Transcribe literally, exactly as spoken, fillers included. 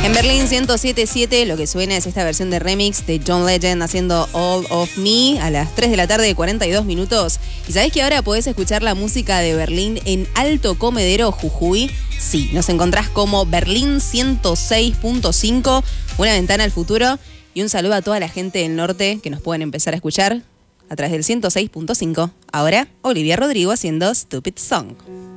En Berlín ciento siete punto siete lo que suena es esta versión de remix de John Legend haciendo All of Me a las tres de la tarde de cuarenta y dos minutos. ¿Y sabés que ahora podés escuchar la música de Berlín en Alto Comedero, Jujuy? Sí, nos encontrás como Berlín ciento seis punto cinco, una ventana al futuro. Y un saludo a toda la gente del norte que nos pueden empezar a escuchar a través del ciento seis punto cinco. Ahora, Olivia Rodrigo haciendo Stupid Song.